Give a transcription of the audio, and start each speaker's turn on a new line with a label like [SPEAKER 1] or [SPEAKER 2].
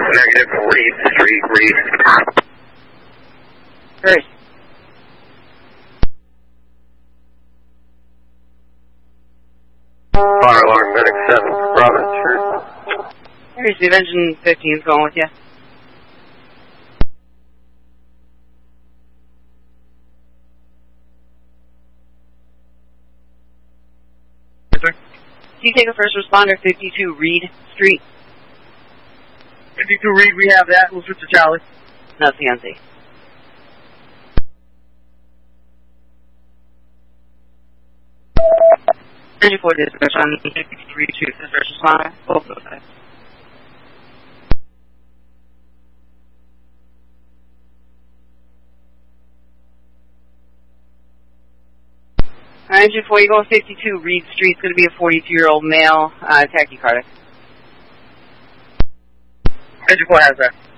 [SPEAKER 1] Negative, Reed Street, Reed.
[SPEAKER 2] Great.
[SPEAKER 1] Fire alarm, medic 7, Providence Street.
[SPEAKER 2] Receive engine 15 is going with you.
[SPEAKER 1] Yes, sir.
[SPEAKER 2] Can you take a first responder, 52 Reed Street?
[SPEAKER 1] 52 Reed, we have that. We'll switch to Charlie.
[SPEAKER 2] No, CNC. Engine 4 dispatch on 52 Reed Street, first responder, both those sides. Engine 4, you go 52 Reed Street. It's going to be a 42-year-old male, tachycardic.
[SPEAKER 1] Engine 4 has that.